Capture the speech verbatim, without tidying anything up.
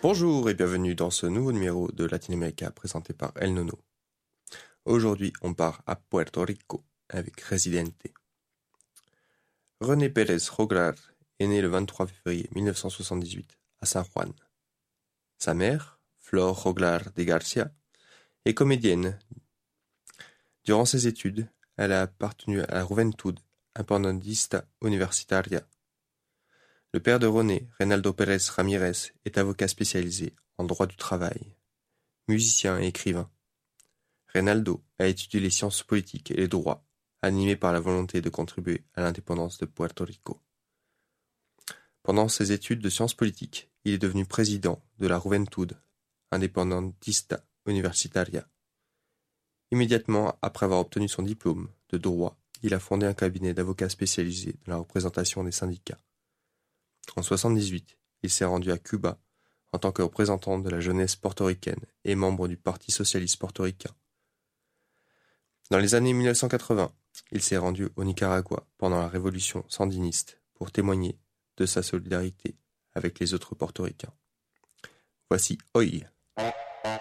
Bonjour et bienvenue dans ce nouveau numéro de Latinoamérica présenté par El Nono. Aujourd'hui, on part à Puerto Rico avec Residente. René Pérez Joglar est né le vingt-trois février mille neuf cent soixante-dix-huit à San Juan. Sa mère, Flor Joglar de Garcia, est comédienne. Durant ses études, elle a appartenu à la Juventud Independentista Universitaria. Le père de René, Reynaldo Pérez Ramírez, est avocat spécialisé en droit du travail, musicien et écrivain. Reynaldo a étudié les sciences politiques et les droits, animé par la volonté de contribuer à l'indépendance de Puerto Rico. Pendant ses études de sciences politiques, il est devenu président de la Juventud Independentista Universitaria. Immédiatement après avoir obtenu son diplôme de droit, il a fondé un cabinet d'avocats spécialisé dans la représentation des syndicats. En soixante-dix-huit, il s'est rendu à Cuba en tant que représentant de la jeunesse portoricaine et membre du Parti socialiste portoricain. Dans les années mille neuf cent quatre-vingts, il s'est rendu au Nicaragua pendant la révolution sandiniste pour témoigner de sa solidarité avec les autres portoricains. Voici Hoy.